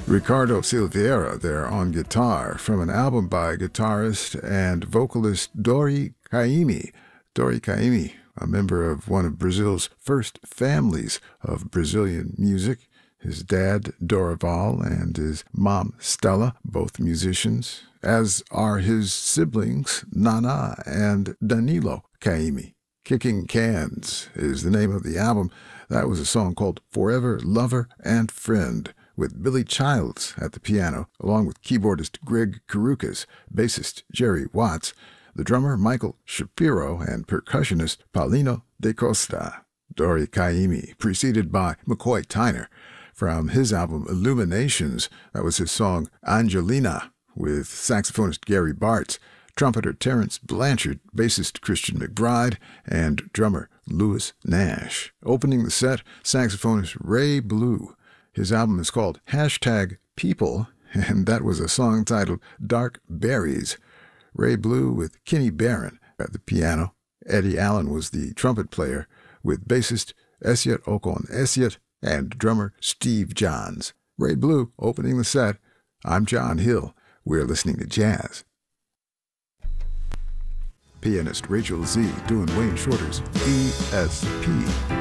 Ricardo Silveira there on guitar from an album by guitarist and vocalist Dori Caymmi. Dori Caymmi, a member of one of Brazil's first families of Brazilian music. His dad, Dorival, and his mom, Stella, both musicians, as are his siblings, Nana and Danilo Caymmi. Kicking Cans is the name of the album. That was a song called Forever Lover and Friend, with Billy Childs at the piano, along with keyboardist Greg Karukas, bassist Jerry Watts, the drummer Michael Shapiro, and percussionist Paulino da Costa. Dori Caymmi, preceded by McCoy Tyner. From his album Illuminations, that was his song Angelina, with saxophonist Gary Bartz, trumpeter Terrence Blanchard, bassist Christian McBride, and drummer Louis Nash. Opening the set, saxophonist Ray Blue. His album is called #People, and that was a song titled Dark Berries. Ray Blue with Kenny Barron at the piano. Eddie Allen was the trumpet player, with bassist Esiot Okon Esiot and drummer Steve Johns. Ray Blue opening the set. I'm John Hill. We're listening to jazz. Pianist Rachel Z doing Wayne Shorter's ESP.